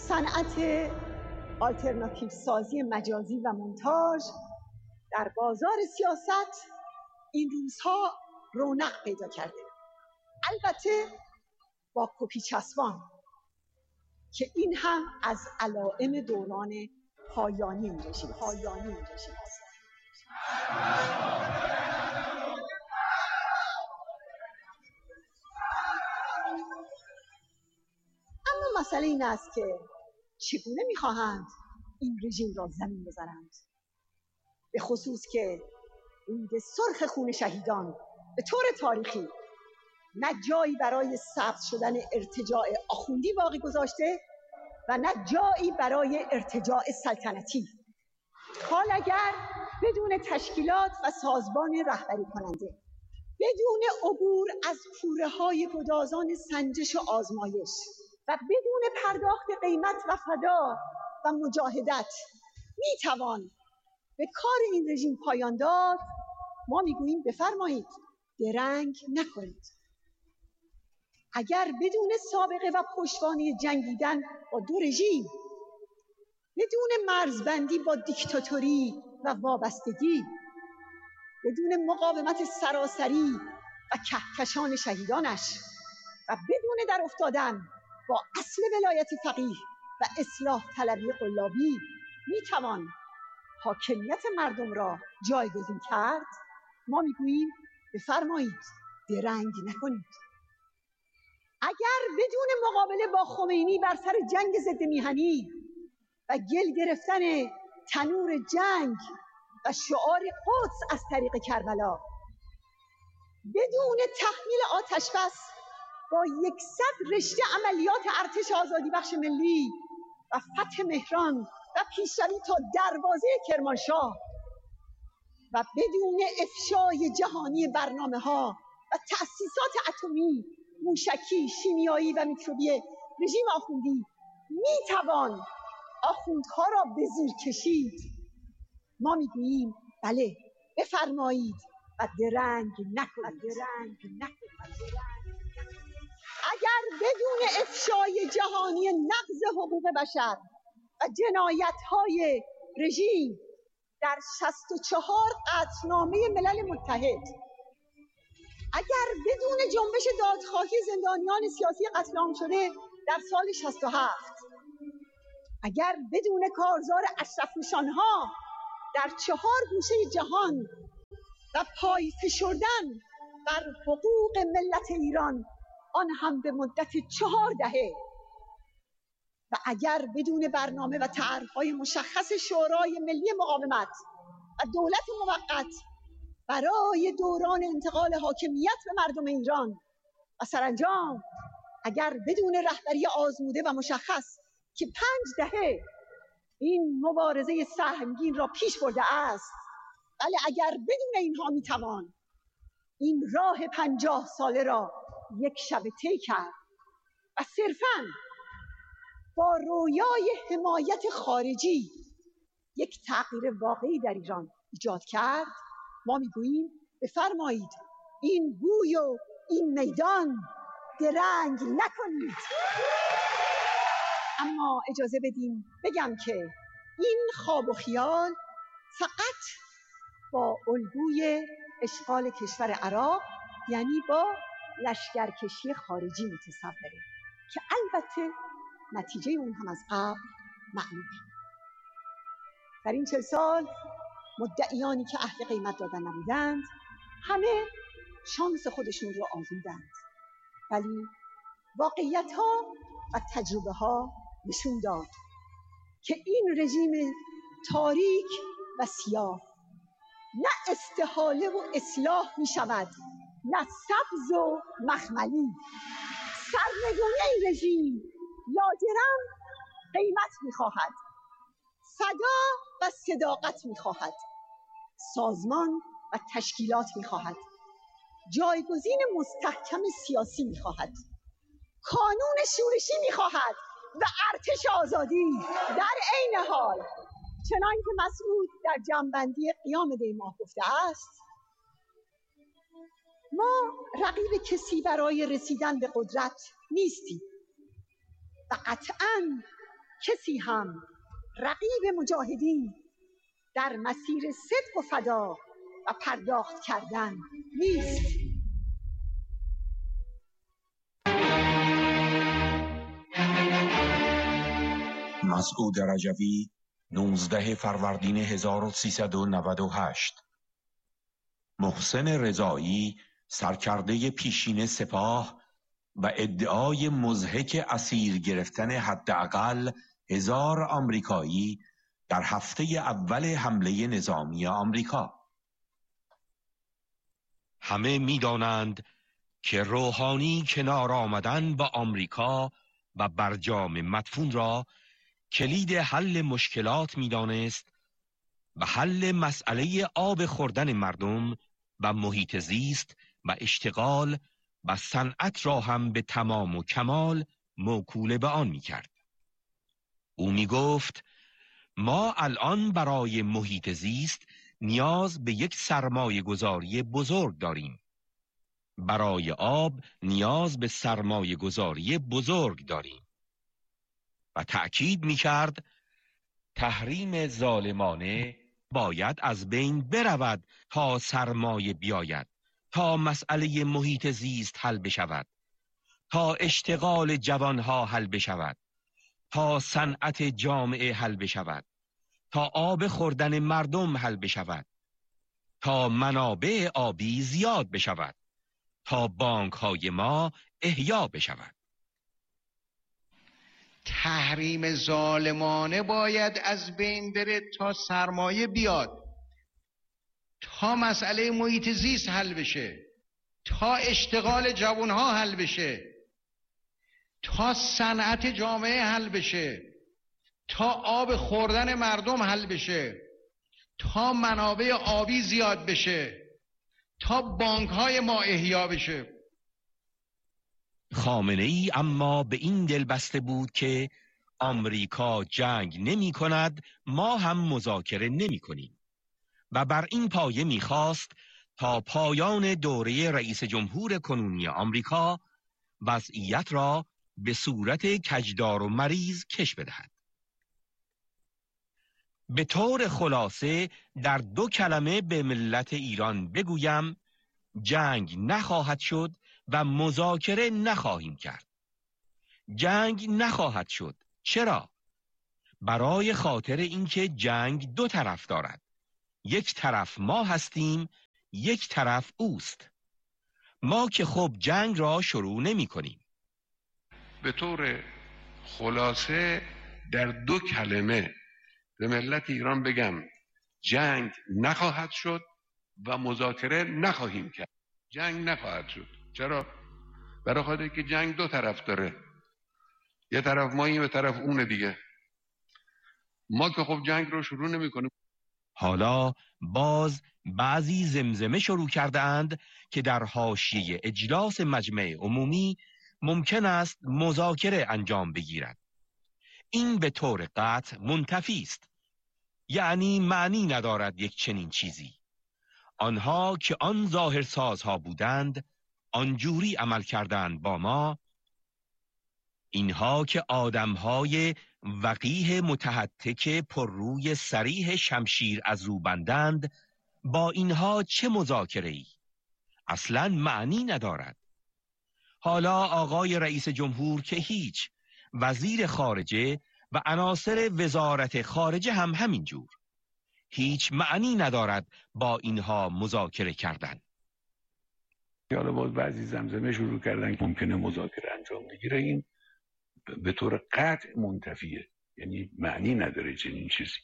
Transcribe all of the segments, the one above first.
صنعت آلترناتیو سازی مجازی و مونتاژ در بازار سیاست این روزها رونق پیدا کرده، البته با کپی چسبان که این هم از علائم دوران پایانی این رژیم است. اما مسئله این است که چگونه می‌خواهند این رژیم را زمین بزنند، به خصوص که رود سرخ خون شهیدان به طور تاریخی نه جایی برای سبز شدن ارتجاع آخوندی باقی گذاشته و نه جایی برای ارتجاع سلطنتی. حال اگر بدون تشکیلات و سازمان رهبری کننده، بدون عبور از پوره‌های گدازان سنجش و آزمایش و بدون پرداخت قیمت و فدا و مجاهدت میتوان به کار این رژیم پایان داد، ما میگوییم بفرمایید درنگ نکنید. اگر بدون سابقه و پشتوانه جنگیدن با دو رژیم، بدون مرزبندی با دیکتاتوری و وابستگی، بدون مقاومت سراسری و کهکشان شهیدانش و بدون در افتادن با اصل ولایت فقیه و اصلاح طلبی قلابی میتوان حاکمیت مردم را جایگزین کرد، ما میگوییم بفرمایید درنگ نکنید. اگر بدون مقابله با خمینی بر سر جنگ ضد میهنی و گل گرفتن تنور جنگ و شعار قدس از طریق کربلا، بدون تحمیل آتش بس با 100 رشته عملیات ارتش آزادی بخش ملی و فتح مهران و پیشروی تا دروازه کرمانشاه و بدون افشای جهانی برنامه‌ها و تأسیسات اتمی، موشکی، شیمیایی و میکروبی رژیم آخوندی میتوان آخوندها را به زیر کشید، ما میگوییم بله بفرمایید و درنگ نکنید. اگر بدون افشای جهانی نقض حقوق بشر و جنایت‌های رژیم در 64 قطعنامه ملل متحد، اگر بدون جنبش دادخواهی زندانیان سیاسی قتل عام شده در سال 67، اگر بدون کارزار اشرف نشانها در 4 گوشه جهان و پای فشردن بر حقوق ملت ایران، آن هم به مدت 4 دهه، و اگر بدون برنامه و طرح‌های مشخص شورای ملی مقاومت و دولت موقت برای دوران انتقال حاکمیت به مردم ایران، و سرانجام اگر بدون رهبری آزموده و مشخص که 5 دهه این مبارزه سهمگین را پیش برده است، بله اگر بدون اینها میتوان این راه 50 ساله را یک شب طی کرد و صرفاً با رویای حمایت خارجی یک تغییر واقعی در ایران ایجاد کرد، ما میگوییم بفرمایید این گوی و این میدان درنگ نکنید. اما اجازه بدیم بگم که این خواب و خیال فقط با الگوی اشغال کشور عراق، یعنی با لشکرکشی خارجی متصوره که البته نتیجه اون هم از قبل معلومه. در این 40 سال مدعیانی که اهل قیمت دادن نبودند همه شانس خودشون رو آزمودند، ولی واقعیت ها و تجربه ها نشون داد که این رژیم تاریک و سیاه نه استحاله و اصلاح می شود، نه سبز و مخملی. سرنگونی این رژیم لاجرم قیمت می خواهد، فدا و صداقت می خواهد، سازمان و تشکیلات می خواهد، جایگزین مستحکم سیاسی می خواهد، کانون شورشی می خواهد و ارتش آزادی. در عین حال چنان که مسعود در جمع‌بندی قیام دی ماه گفته است، ما رقیب کسی برای رسیدن به قدرت نیستیم و قطعاً کسی هم رقیب مجاهدین در مسیر صدق و فدا و پرداخت کردن نیست. مسعود رجوی 19 فروردین 1398. محسن رضایی سرکرده پیشین سپاه و ادعای مضحک اسیر گرفتن حداقل 1000 آمریکایی در هفته اول حمله نظامی آمریکا. همه می‌دانند که روحانی کنار آمدن با آمریکا و برجام مدفون را کلید حل مشکلات می‌دانست و حل مسئله آب خوردن مردم و محیط زیست و اشتغال و صنعت را هم به تمام و کمال موکول به آن می‌کرد. او می‌گفت ما الان برای محیط زیست نیاز به یک سرمایه گذاری بزرگ داریم. برای آب نیاز به سرمایه گذاری بزرگ داریم. و تأکید می‌کرد تحریم ظالمانه باید از بین برود تا سرمایه بیاید، تا مسئله محیط زیست حل بشود، تا اشتغال جوانها حل بشود، تا صنعت جامعه حل بشود، تا آب خوردن مردم حل بشود، تا منابع آبی زیاد بشود، تا بانک‌های ما احیا بشود. تحریم ظالمانه باید از بین بره تا سرمایه بیاد، تا مسئله محیط زیست حل بشه، تا اشتغال جوانها حل بشه، تا صنعت جامعه حل بشه، تا آب خوردن مردم حل بشه، تا منابع آبی زیاد بشه، تا بانک‌های ما احیا بشه. خامنه‌ای اما به این دل بسته بود که آمریکا جنگ نمی کند، ما هم مذاکره نمی کنیم و بر این پایه می خواست تا پایان دوره رئیس جمهور کنونی آمریکا وضعیت را به صورت کجدار و مریض کش بدهد. به طور خلاصه در 2 کلمه به ملت ایران بگویم جنگ نخواهد شد و مذاکره نخواهیم کرد. جنگ نخواهد شد. چرا؟ برای خاطر اینکه جنگ 2 طرف دارد. یک طرف ما هستیم، یک طرف اوست. ما که خب جنگ را شروع نمی کنیم. به طور خلاصه در 2 کلمه به ملت ایران بگم جنگ نخواهد شد و مذاکره نخواهیم کرد. جنگ نخواهد شد. چرا؟ برای خاطر که جنگ 2 طرف داره. یه طرف ماییم، یه طرف اونه دیگه. ما که خب جنگ رو شروع نمی کنیم. حالا باز بعضی زمزمه شروع کرده اند که در حاشیه اجلاس مجمع عمومی ممکن است مذاکره انجام بگیرد. این به طور قطع منتفی است. یعنی معنی ندارد یک چنین چیزی. آنها که آن ظاهرسازها بودند آنجوری عمل کردند با ما. اینها که آدمهای وقیح متحتک پر روی صریح شمشیر از رو بندند، با اینها چه مذاکره‌ای؟ اصلاً معنی ندارد. حالا آقای رئیس جمهور که هیچ، وزیر خارجه و عناصر وزارت خارجه هم همینجور. هیچ معنی ندارد با اینها مذاکره کردن. حالا باز بعضی زمزمه شروع کردن که ممکنه مذاکره انجام بگیره. این به طور قطع منتفیه، یعنی معنی نداره چنین چیزی.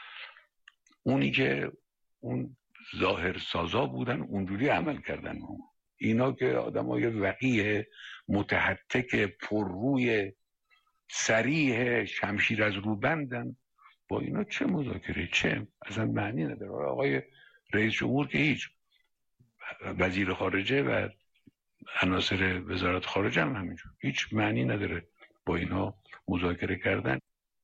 اونی که اون ظاهر سازا بودن اونجوری عمل کردن. اینا که آدمای وقیه متحتک پر روی صریح شمشیر از رو بندن، با اینا چه مذاکره؟ چه؟ اصلا معنی نداره. آقای رئیس جمهور که هیچ، وزیر خارجه و عناصر وزارت خارجه هم همینجور. هیچ معنی نداره با اینا مذاکره کردن.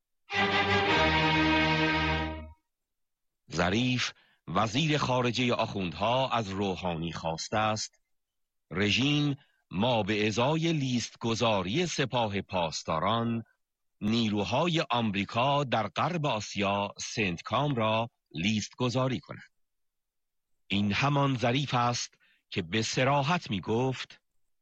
ظریف وزیر خارجه آخوندها از روحانی خواسته است رژیم ما به ازای لیست گذاری سپاه پاسداران نیروهای آمریکا در غرب آسیا سنتکام را لیست گذاری کند. این همان ظریف است که به صراحت می گفت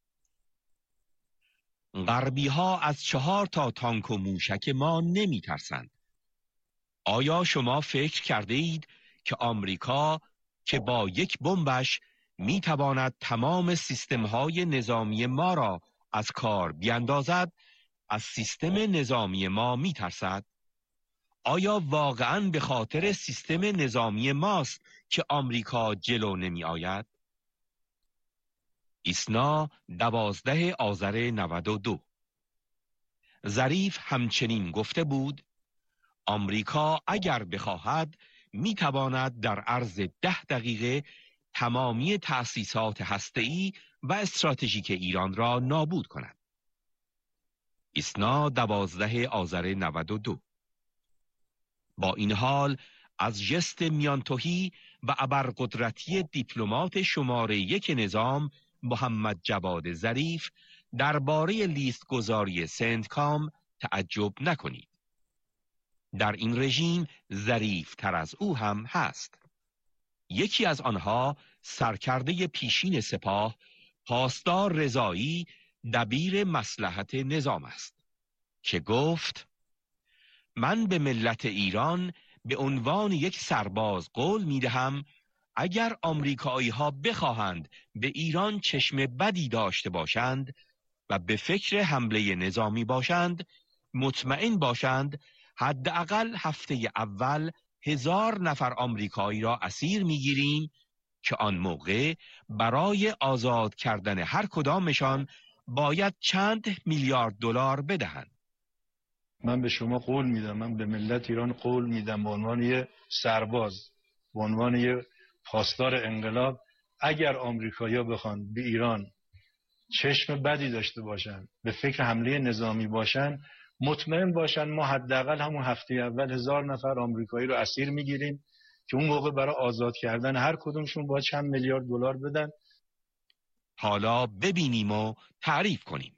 غربی ها از 4 تا تانک و موشک ما نمی ترسند. آیا شما فکر کرده اید که آمریکا که با یک بمبش می تواند تمام سیستم های نظامی ما را از کار بیندازد از سیستم نظامی ما می ترسد؟ آیا واقعاً به خاطر سیستم نظامی ماست که آمریکا جلو نمی آید؟ ایسنا 12 آذر 92. ظریف همچنین گفته بود آمریکا اگر بخواهد می تواند در عرض 10 دقیقه تمامی تأسیسات هسته‌ای و استراتژیک ایران را نابود کند. ایسنا 12 آذر 92. با این حال از ژست میانتوهی و ابرقدرتی دیپلمات شماره 1 نظام محمد جواد ظریف درباره لیست گذاری سنتکام تعجب نکنید. در این رژیم ظریف تر از او هم هست. یکی از آنها سرکرده پیشین سپاه پاسدار رضایی دبیر مصلحت نظام است که گفت من به ملت ایران به عنوان یک سرباز قول می دهم اگر آمریکایی ها بخواهند به ایران چشم بدی داشته باشند و به فکر حمله نظامی باشند مطمئن باشند حداقل هفته اول 1000 نفر آمریکایی را اسیر می‌گیریم که آن موقع برای آزاد کردن هر کدامشان باید چند میلیارد دلار بدهند. من به شما قول میدم، من به ملت ایران قول میدم به عنوان یه سرباز، به عنوان یه پاسدار انقلاب، اگر آمریکایی‌ها بخوان به ایران چشم بدی داشته باشن، به فکر حمله نظامی باشن، مطمئن باشن ما حداقل همون هفته اول 1000 نفر آمریکایی رو اسیر میگیریم که اون موقع برای آزاد کردن هر کدومشون باید چند میلیارد دلار بدن. حالا ببینیم و تعریف کنیم.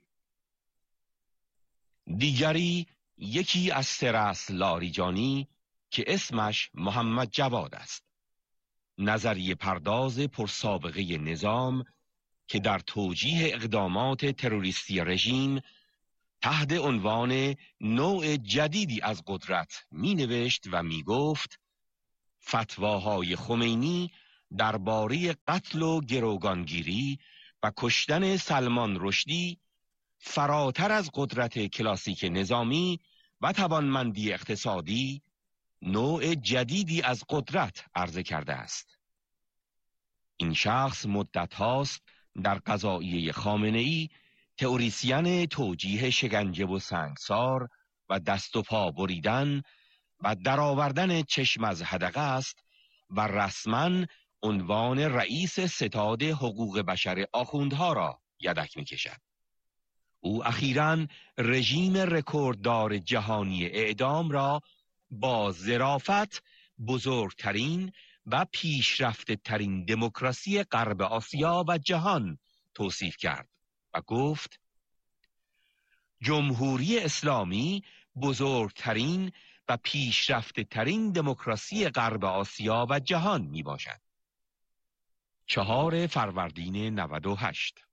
دیگری یکی از سرس لاریجانی که اسمش محمد جواد است. نظریه پرداز پرسابقه نظام که در توجیه اقدامات تروریستی رژیم تحت عنوان نوع جدیدی از قدرت می نوشت و می گفت فتواهای خمینی درباره قتل و گروگانگیری و کشتن سلمان رشدی فراتر از قدرت کلاسیک نظامی و توانمندی اقتصادی نوع جدیدی از قدرت عرضه کرده است. این شخص مدت هاست در قضاییه خامنه‌ای تئوریسین توجیه شکنجه و سنگسار و دست و پا بریدن و درآوردن چشم از حدقه است و رسما عنوان رئیس ستاد حقوق بشر آخوندها را یدک می کشد. او اخیراً رژیم رکورددار جهانی اعدام را با ظرافت بزرگترین و پیشرفته ترین دموکراسی غرب آسیا و جهان توصیف کرد و گفت جمهوری اسلامی بزرگترین و پیشرفته ترین دموکراسی غرب آسیا و جهان می باشد. 4 فروردین 98.